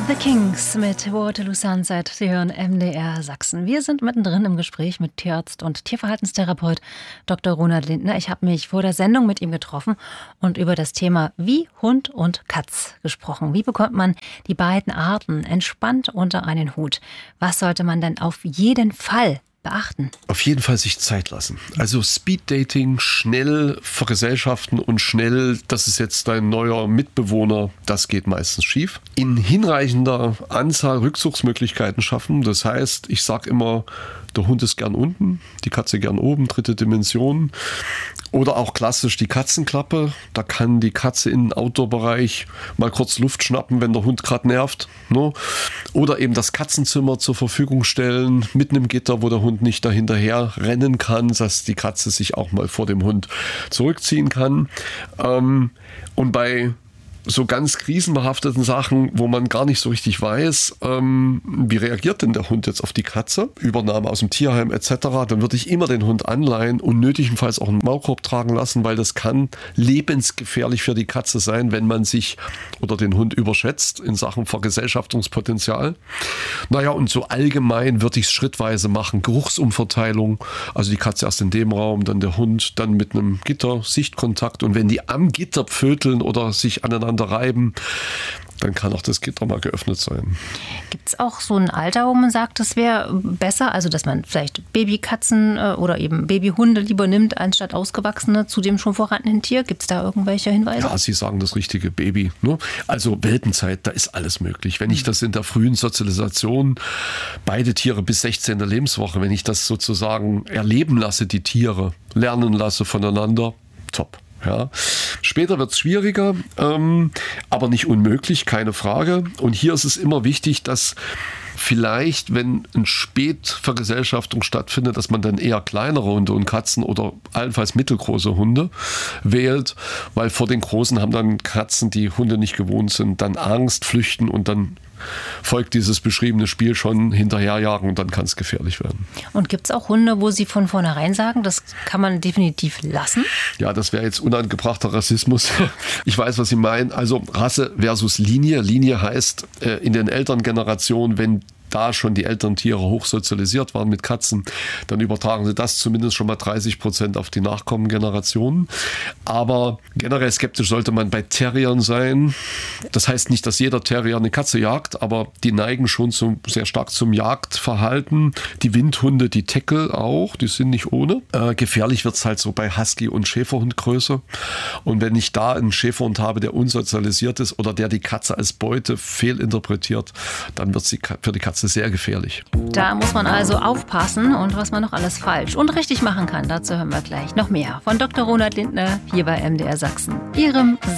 The Kings mit Waterloo Sunset. Sie hören MDR Sachsen. Wir sind mittendrin im Gespräch mit Tierarzt und Tierverhaltenstherapeut Dr. Ronald Lindner. Ich habe mich vor der Sendung mit ihm getroffen und über das Thema wie Hund und Katz gesprochen. Wie bekommt man die beiden Arten entspannt unter einen Hut? Was sollte man denn auf jeden Fall beachten? Auf jeden Fall sich Zeit lassen. Also Speeddating, schnell vergesellschaften und schnell, das ist jetzt dein neuer Mitbewohner, das geht meistens schief. In hinreichender Anzahl Rückzugsmöglichkeiten schaffen. Das heißt, ich sage immer, der Hund ist gern unten, die Katze gern oben, dritte Dimension. Oder auch klassisch die Katzenklappe. Da kann die Katze im Outdoor-Bereich mal kurz Luft schnappen, wenn der Hund gerade nervt. Ne? Oder eben das Katzenzimmer zur Verfügung stellen mit einem Gitter, wo der Hund nicht dahinterher rennen kann, dass die Katze sich auch mal vor dem Hund zurückziehen kann. Und bei so ganz krisenbehafteten Sachen, wo man gar nicht so richtig weiß, wie reagiert denn der Hund jetzt auf die Katze, Übernahme aus dem Tierheim etc., dann würde ich immer den Hund anleihen und nötigenfalls auch einen Maulkorb tragen lassen, weil das kann lebensgefährlich für die Katze sein, wenn man sich oder den Hund überschätzt in Sachen Vergesellschaftungspotenzial. Naja, und so allgemein würde ich es schrittweise machen. Geruchsumverteilung, also die Katze erst in dem Raum, dann der Hund, dann mit einem Gitter, Sichtkontakt, und wenn die am Gitter pföteln oder sich aneinander reiben, dann kann auch das Gitter mal geöffnet sein. Gibt es auch so ein Alter, wo man sagt, das wäre besser, also dass man vielleicht Babykatzen oder eben Babyhunde lieber nimmt, anstatt ausgewachsene zu dem schon vorhandenen Tier? Gibt es da irgendwelche Hinweise? Ja, Sie sagen das richtige, Baby. Ne? Also Welpenzeit, da ist alles möglich. Wenn ich das in der frühen Sozialisation, beide Tiere bis 16. Lebenswoche, wenn ich das sozusagen erleben lasse, die Tiere lernen lasse voneinander, top. Ja. Später wird es schwieriger, aber nicht unmöglich, keine Frage. Und hier ist es immer wichtig, dass vielleicht, wenn eine Spätvergesellschaftung stattfindet, dass man dann eher kleinere Hunde und Katzen oder allenfalls mittelgroße Hunde wählt, weil vor den Großen haben dann Katzen, die Hunde nicht gewohnt sind, dann Angst, flüchten und dann folgt dieses beschriebene Spiel schon hinterherjagen und dann kann es gefährlich werden. Und gibt es auch Hunde, wo Sie von vornherein sagen, das kann man definitiv lassen? Ja, das wäre jetzt unangebrachter Rassismus. Ich weiß, was Sie meinen. Also Rasse versus Linie. Linie heißt in den Elterngenerationen, wenn da schon die Elterntiere hochsozialisiert waren mit Katzen, dann übertragen sie das zumindest schon mal 30% auf die Nachkommengenerationen. Aber generell skeptisch sollte man bei Terriern sein. Das heißt nicht, dass jeder Terrier eine Katze jagt, aber die neigen schon sehr stark zum Jagdverhalten. Die Windhunde, die Teckel auch, die sind nicht ohne. Gefährlich wird es halt so bei Husky- und Schäferhundgröße. Und wenn ich da einen Schäferhund habe, der unsozialisiert ist oder der die Katze als Beute fehlinterpretiert, dann wird sie für die Katze sehr gefährlich. Da muss man also aufpassen und was man noch alles falsch und richtig machen kann. Dazu hören wir gleich noch mehr von Dr. Ronald Lindner hier bei MDR Sachsen, Ihrem